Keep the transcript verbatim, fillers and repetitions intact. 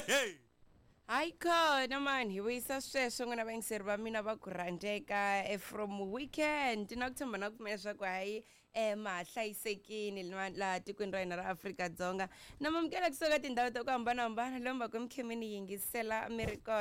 hey. Hayi khona man, hi vuyisa sweswo n'wina vangiseri va mina va ku rhandzeka eh, from weekend na ku tshemba na ku pfumela swa ku hayi eh ma hlayisekini laha tikweni ra hina ra Afrika-Dzonga na mamukela kusuka tindhawu to ku hambanahambana lomu va ku mi khe mi ni yingisela mi ri kona.